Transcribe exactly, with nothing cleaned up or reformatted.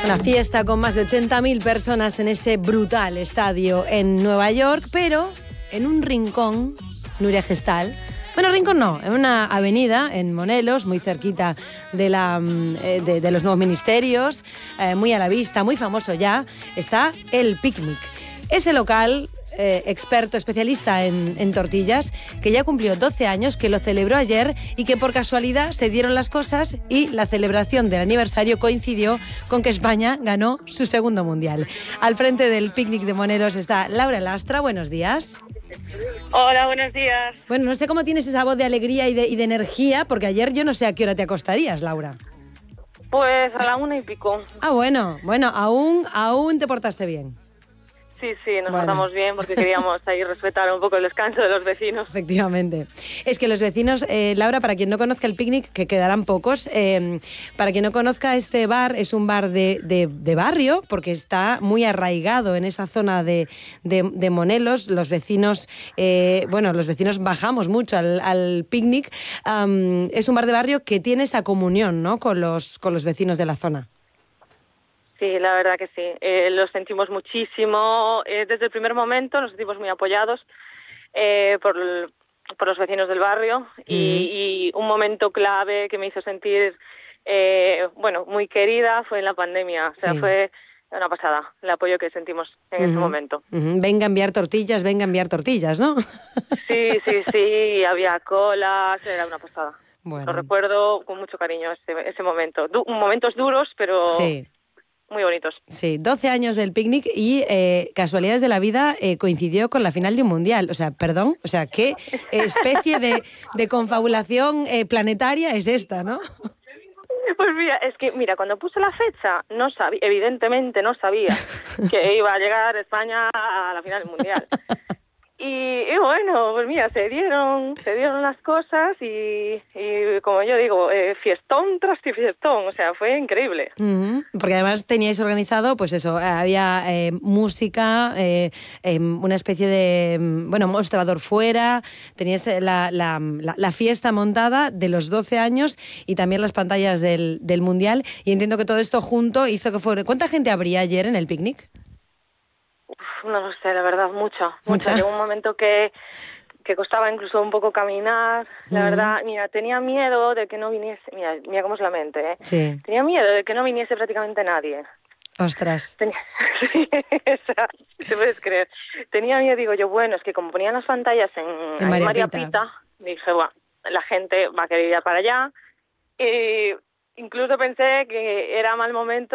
Una fiesta con más de ochenta mil personas en ese brutal estadio en Nueva York, pero en un rincón, Nuria Gestal. Bueno, rincón no, en una avenida en Monelos, muy cerquita de, la, de, de los nuevos ministerios, eh, muy a la vista, muy famoso ya, está El Picnic. Ese local, eh, experto, especialista en, en tortillas, que ya cumplió doce años, que lo celebró ayer y que por casualidad se dieron las cosas y la celebración del aniversario coincidió con que España ganó su segundo mundial. Al frente del Picnic de Monelos está Laura Lastra. Buenos días. Hola, buenos días. Bueno, no sé cómo tienes esa voz de alegría y de, y de energía, porque ayer yo no sé a qué hora te acostarías, Laura. Pues a la una y pico. Ah, bueno, bueno, aún, aún te portaste bien. Sí, sí, nos Bueno. portamos bien porque queríamos ahí respetar un poco el descanso de los vecinos. Efectivamente. Es que los vecinos, eh, Laura, para quien no conozca el Picnic, que quedarán pocos, eh, para quien no conozca este bar, es un bar de, de, de barrio, porque está muy arraigado en esa zona de, de, de Monelos. Los vecinos, eh, bueno, los vecinos bajamos mucho al, al Picnic. Um, es un bar de barrio que tiene esa comunión, ¿no?, con los, con los vecinos de la zona. Sí, la verdad que sí. Eh, lo sentimos muchísimo. Eh, desde el primer momento nos sentimos muy apoyados eh, por, por los vecinos del barrio mm. y, y un momento clave que me hizo sentir, eh, bueno, muy querida fue en la pandemia. O sea, sí. fue una pasada el apoyo que sentimos en uh-huh. ese momento. Uh-huh. Venga a enviar tortillas, venga a enviar tortillas, ¿no? Sí, sí, sí. Había colas, era una pasada. Bueno. Lo recuerdo con mucho cariño ese, ese momento. Du- momentos duros, pero... Sí. Muy bonitos. Sí, doce años del Picnic y eh, casualidades de la vida eh, coincidió con la final de un mundial. O sea, perdón, o sea, ¿qué especie de, de confabulación eh, planetaria es esta, no? Pues mira, es que, mira, cuando puse la fecha, no sabía, evidentemente no sabía que iba a llegar España a la final del mundial. Y, y bueno, pues mira, se dieron, se dieron las cosas y, y como yo digo, eh, fiestón tras fiestón, o sea, fue increíble. Uh-huh. Porque además teníais organizado, pues eso, había eh, música, eh, eh, una especie de, bueno, mostrador fuera, teníais la, la, la, la fiesta montada de los doce años y también las pantallas del, del Mundial, y entiendo que todo esto junto hizo que fuera... ¿Cuánta gente habría ayer en el Picnic? No lo sé, la verdad, mucha, mucha. Llegó un momento que, que costaba incluso un poco caminar, la uh-huh. verdad. Mira, tenía miedo de que no viniese, mira, mira cómo es la mente, ¿eh? Sí. Tenía miedo de que no viniese prácticamente nadie. Ostras. Tenía, sí, esa, te puedes creer. Tenía miedo, digo yo, bueno, es que como ponían las pantallas en, en María, María Pita. Pita, dije, bueno, la gente va a querer ir para allá. Y incluso pensé que era mal momento